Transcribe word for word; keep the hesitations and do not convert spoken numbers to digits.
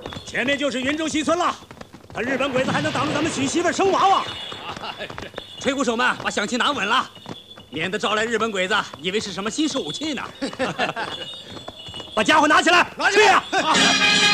前面就是云州西村了，那日本鬼子还能挡住咱们娶媳妇生娃娃？ 吹鼓手们，把响器拿稳了，免得招来日本鬼子以为是什么新式武器呢。 把家伙拿起来， 拿起来呀！